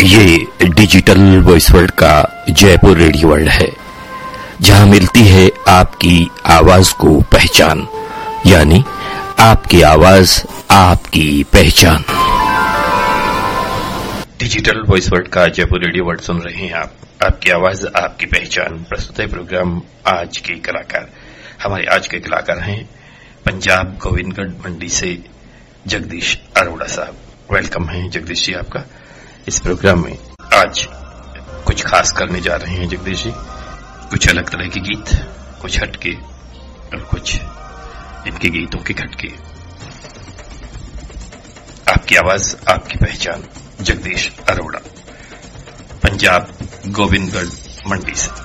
ये digital voice world का Jaipur radio world है, जहां मिलती है आपकी आवाज को पहचान, यानी आपकी आवाज आपकी पहचान। डिजिटल वॉइस वर्ल्ड का जयपुर रेडियो वर्ल्ड सुन रहे हैं आप। आपकी आवाज आपकी पहचान प्रस्तुत है प्रोग्राम आज के कलाकार। हमारे आज के कलाकार हैं पंजाब गोविंदगढ़ मंडी से जगदीश अरोड़ा साहब। वेलकम है जगदीश जी आपका इस प्रोग्राम में। आज कुछ खास करने जा रहे हैं जगदीश जी, कुछ अलग तरह के गीत, कुछ हटके और कुछ इनके गीतों के खटके। आपकी आवाज आपकी पहचान, जगदीश अरोड़ा, पंजाब गोविंदगढ़ मंडी से।